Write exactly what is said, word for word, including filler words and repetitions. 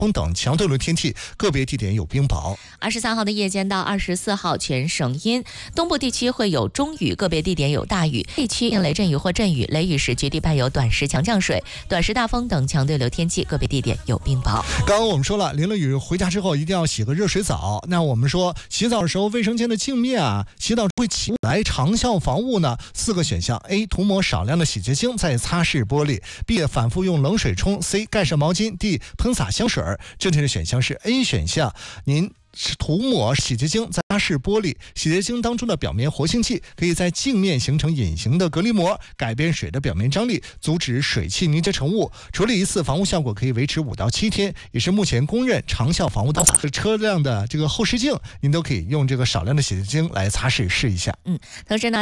风等强对流天气，个别地点有冰雹。 二十三号的夜间到二十四号全省阴，东部地区会有中雨，个别地点有大雨，地区有雷阵雨或阵雨，雷雨时局地伴有短时强降水、短时大风等强对流天气，个别地点有冰雹。 刚刚我们说了，淋了雨回家之后一定要洗个热水澡。那我们说洗澡的时候，卫生间的镜面啊，洗澡会起来长效防雾呢？四个选项 ：A. 涂抹少量的洗洁精再擦拭玻璃 ；B. 反复用冷水冲 ；C. 盖上毛巾 ；D. 喷洒香水。正确的选项是 A 选项，您涂抹洗洁精再擦拭玻璃，洗洁精当中的表面活性剂可以在镜面形成隐形的隔离膜，改变水的表面张力，阻止水汽凝结成雾。处理一次防雾效果可以维持五到七天，也是目前公认长效防雾的。车辆的这个后视镜，您都可以用这个少量的洗洁精来擦拭试一下。 嗯，同时呢。